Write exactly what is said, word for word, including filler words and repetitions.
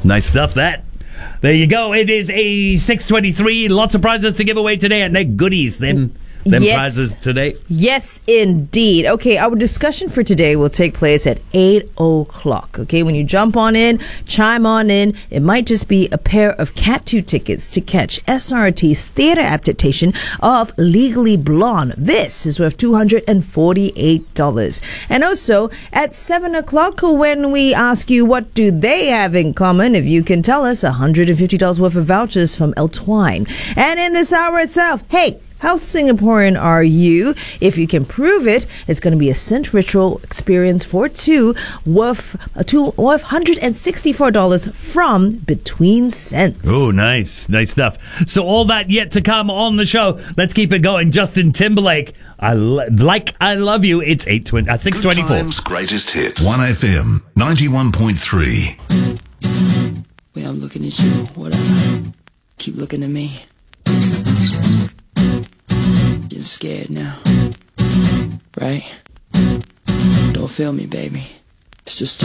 Nice stuff, that. There you go. It is a six twenty-three. Lots of prizes to give away today, and they're goodies. Them, them Yes. prizes today. Yes, indeed. Okay, our discussion for today will take place at eight o'clock. Okay, when you jump on in, chime on in. It might just be a pair of Cat two tickets to catch S R T's theater adaptation of Legally Blonde. This is worth two hundred forty-eight dollars. And also, at seven o'clock, when we ask you what do they have in common, if you can tell us, one hundred fifty dollars worth of vouchers from El Twine. And in this hour itself, hey, how Singaporean are you? If you can prove it, it's going to be a scent ritual experience for two worth, uh, two, worth one hundred sixty-four dollars from Between Scents. Oh, nice. Nice stuff. So all that yet to come on the show. Let's keep it going. Justin Timberlake, I lo- like I Love You. It's eight twenty, uh, six twenty-four. Good Times Greatest Hits. one F M, ninety-one point three. Way I'm looking at you, whatever. Keep looking at me. Getting scared now. Right? Don't feel me, baby. It's just